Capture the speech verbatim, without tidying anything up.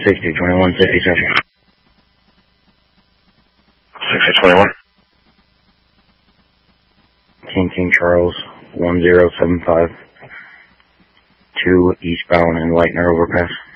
sixty twenty-one, sixty seven. sixty twenty-one. King King Charles, one zero seven five. two eastbound in Lightner overpass.